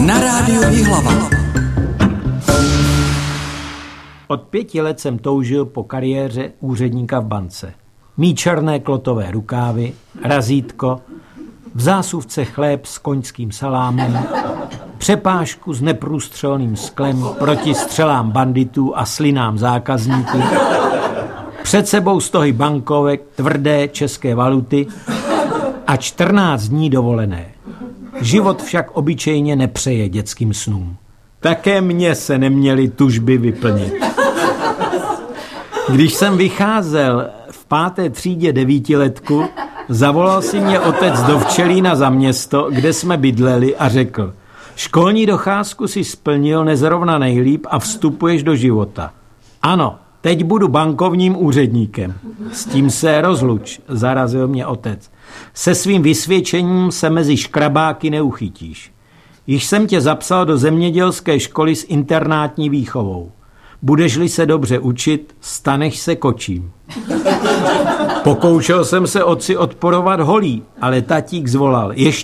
Na rádiu Jihlava. Od 5 let jsem toužil po kariéře úředníka v bance. Mít černé klotové rukávy, razítko, v zásuvce chléb s koňským salámem, přepážku s neprůstřelným sklem proti střelám banditů a slinám zákazníků, před sebou stohy bankovek, tvrdé české valuty a 14 dní dovolené. Život však obyčejně nepřeje dětským snům. Také mě se neměly tužby vyplnit. Když jsem vycházel v 5. třídě 9letku, zavolal si mě otec do Včelína za město, kde jsme bydleli, a řekl: školní docházku si splnil nezrovna nejlíp a vstupuješ do života. Ano, teď budu bankovním úředníkem. S tím se rozluč, zarazil mě otec. Se svým vysvědčením se mezi škrabáky neuchytíš. Již jsem tě zapsal do zemědělské školy s internátní výchovou. Budeš-li se dobře učit, staneš se kočím. Pokoušel jsem se otci odporovat holí, ale tatík zvolal: ještě